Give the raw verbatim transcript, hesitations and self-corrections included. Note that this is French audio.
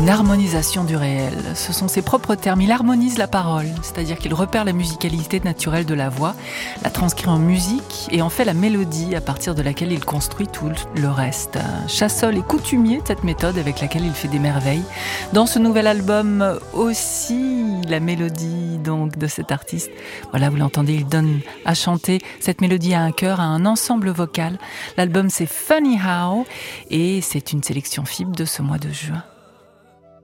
une harmonisation du réel. Ce sont ses propres termes. Il harmonise la parole, c'est-à-dire qu'il repère la musicalité naturelle de la voix, la transcrit en musique et en fait la mélodie à partir de laquelle il construit tout le reste. Chassol est coutumier de cette méthode avec laquelle il fait des merveilles. Dans ce nouvel album aussi, la mélodie donc de cet artiste, voilà, vous l'entendez, il donne à chanter cette mélodie à un chœur, à un ensemble vocal. L'album c'est Funny How et c'est une sélection fibre de ce mois de juin.